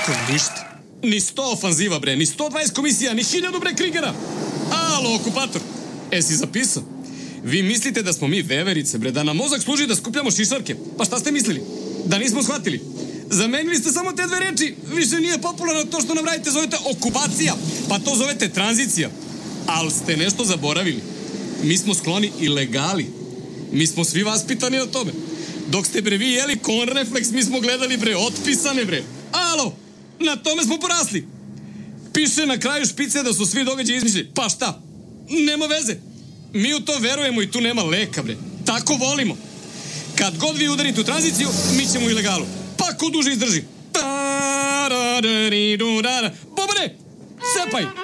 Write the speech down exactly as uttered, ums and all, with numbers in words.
Kako ništa? Ni sto ofanziva, bre, ni sto dvadeset komisija, ni hiljadu, bre, Krigera. Alo, okupator, e si zapisao? Vi mislite da smo mi veverice, bre, da nam mozak služi da skupljamo šišarke? Pa šta ste mislili? Da nismo shvatili? Zamenili ste samo te dve reči, više nije popularno to što nam radite, zovete okupacija, pa to zovete tranzicija. Ali ste nešto zaboravili. Mi smo skloni ilegali. Mi smo svi vaspitani na tome. Dok ste, bre, vi jeli konrefleks, mi smo gledali, bre, otpisane, bre. Alo, na tome smo porasli. Piše na kraju špice da su svi događaji izmišljeni. Pa šta? Nema veze. Mi u to verujemo i tu nema leka, bre. Tako volimo. Kad god vi udarite u tranziciju, mi ćemo u ilegalu. Pa ko duže izdrži. Bobane, sepaj!